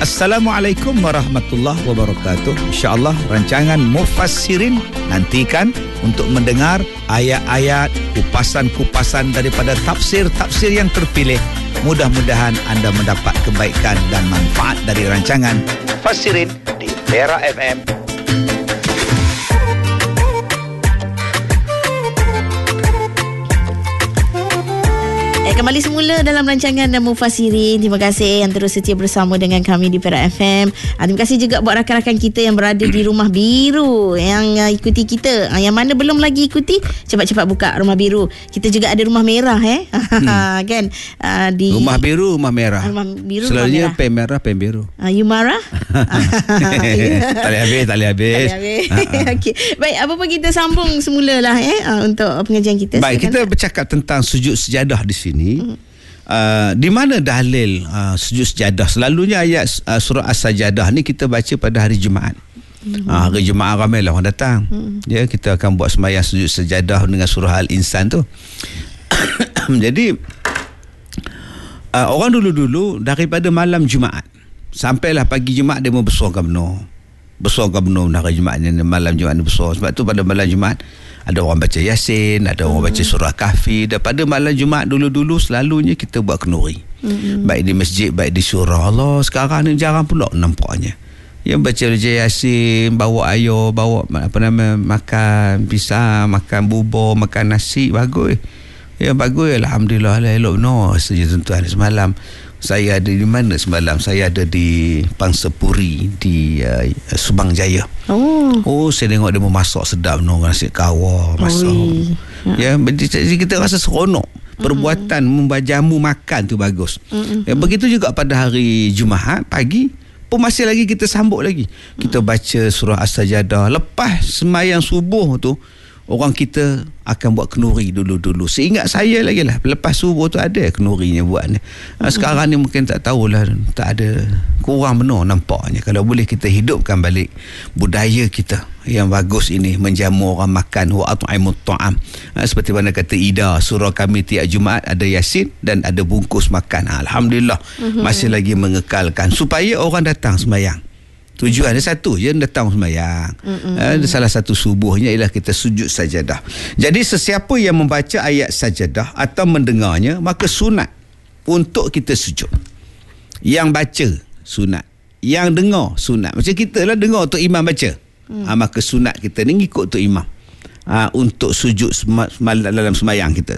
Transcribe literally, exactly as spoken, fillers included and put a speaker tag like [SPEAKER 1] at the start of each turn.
[SPEAKER 1] Assalamualaikum warahmatullahi wabarakatuh. InsyaAllah rancangan Mufassirin nantikan untuk mendengar ayat-ayat, kupasan-kupasan daripada tafsir-tafsir yang terpilih. Mudah-mudahan anda mendapat kebaikan dan manfaat dari rancangan Mufassirin di Perak F M.
[SPEAKER 2] Kembali semula dalam rancangan Mufassirin. Terima kasih yang terus setia bersama dengan kami di Perak F M. Ah, terima kasih juga buat rakan-rakan kita yang berada di Rumah Biru yang uh, ikuti kita. Ah, yang mana belum lagi ikuti, cepat-cepat buka Rumah Biru. Kita juga ada Rumah Merah eh. Hmm. Kan? Ah, di
[SPEAKER 1] Rumah Biru, Rumah Merah.
[SPEAKER 2] Rumah Biru,
[SPEAKER 1] selalunya
[SPEAKER 2] Rumah Merah.
[SPEAKER 1] pen merah, pen biru.
[SPEAKER 2] Ah, you marah?
[SPEAKER 1] tak boleh habis, tak boleh habis.
[SPEAKER 2] Tak boleh habis. Okey. Baik, apa pun kita sambung semulalah eh uh, untuk pengajian kita.
[SPEAKER 1] Baik, kita
[SPEAKER 2] kan?
[SPEAKER 1] bercakap tentang sujud sejadah di sini. Hmm. Uh, di mana dalil uh, sujud sejadah? Selalunya ayat uh, surah As-Sajadah ni kita baca pada hari Jumaat. Hmm. Uh, hari Jumaat ramailah orang datang. Hmm. Ya, kita akan buat sembahyang sujud sejadah dengan surah Al-Insan tu. Jadi uh, orang dulu-dulu daripada malam Jumaat sampailah pagi Jumaat dia mau bersuara benar. Bersuara benar hari Jumaat ni, malam Jumaat ni bersuara. Sebab tu pada malam Jumaat ada orang baca Yasin, ada orang baca surah Kahfi. Daripada malam Jumaat dulu-dulu selalunya kita buat kenduri. Mm-hmm. Baik di masjid, baik di surah. Allah, sekarang ni jarang pula nampaknya. Yang baca Yasin, bawa air, bawa apa nama, makan pisang, makan bubur, makan nasi, bagus. Ya, bagus. Alhamdulillah, elok benar saja tuan-tuan. Semalam saya ada di mana semalam? Saya ada di Pangsapuri di uh, Subang Jaya. Oh. Oh, saya tengok dia memasak sedap no, nasi kawar masak. Oh, ya, jadi kita rasa seronok. Perbuatan mm-hmm. membajamu makan tu bagus. Mm-hmm. Ya, begitu juga pada hari Jumaat pagi pun masih lagi kita sambut lagi. Kita baca surah As-Sajadah. Lepas sembahyang subuh tu orang kita akan buat kenduri dulu-dulu. Seingat saya lagi lah, lepas subuh tu ada kendurinya buat ni. Mm-hmm. Sekarang ni mungkin tak tahulah, tak ada, kurang benar nampaknya. Kalau boleh kita hidupkan balik budaya kita yang bagus ini, menjamu orang makan, wa at'imut ta'am. Ha, seperti mana kata Ida, surah kami tiap Jumaat ada Yasin dan ada bungkus makan. Ha, Alhamdulillah, mm-hmm. masih lagi mengekalkan supaya orang datang sembahyang. Tujuan dia satu je, datang sembahyang. Uh, salah satu subuhnya ialah kita sujud sajadah. Jadi sesiapa yang membaca ayat sajadah atau mendengarnya, maka sunat untuk kita sujud. Yang baca sunat, yang dengar sunat. Macam kita lah dengar untuk imam baca. Hmm. Ha, maka sunat kita ni ikut untuk imam. Ha, untuk sujud dalam sembahyang kita.